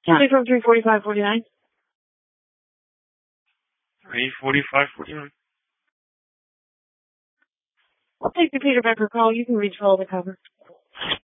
Yeah. Say from 345.49. 345.49. I'll take the Peter Becker call. You can reach all the cover.